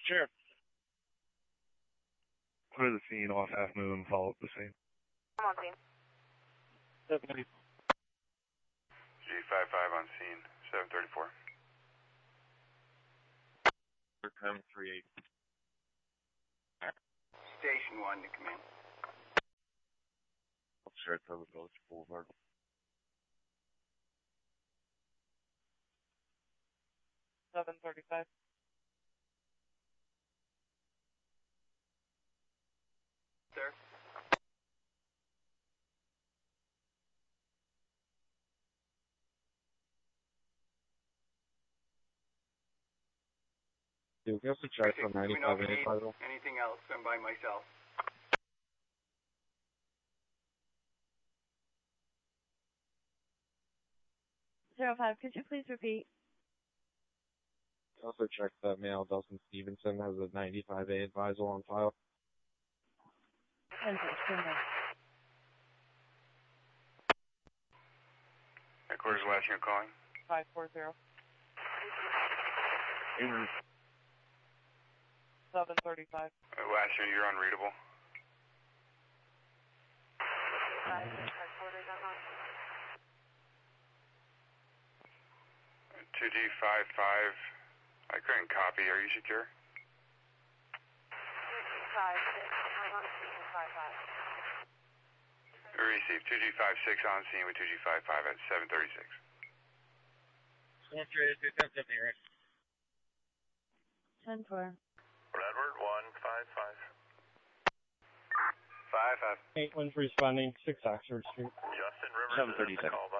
Sheriff. Clear the scene off Half Moon, follow up the scene. I'm on scene. Definitely. G55 on scene, 734. 1038. Station 1 to come in. Sheriff Public Village Boulevard. $735. Sir? You have to check for 95 need Vital. anything else? I'm by myself. $05, could you please repeat? Also check that male Dustin Stevenson has a 95A advisal on file. 10 Headquarters, last unit calling. 540. 735. Last unit, you're unreadable. 2G55, I couldn't copy. Are you secure? 2G56, Receive 2G56 on scene with 2G55 at 736. 10-4. Redward 155. 5-5. 8 one's responding, 6 Oxford Street. Justin Rivers. 737. Call